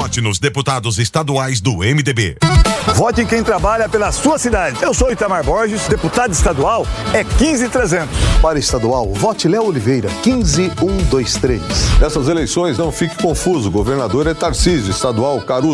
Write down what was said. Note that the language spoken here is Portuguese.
Vote nos deputados estaduais do MDB. Vote em quem trabalha pela sua cidade. Eu sou Itamar Borges, deputado estadual é 15300. Para estadual, vote Léo Oliveira, 15123. Nessas eleições, não fique confuso. O governador é Tarcísio, estadual Caruso.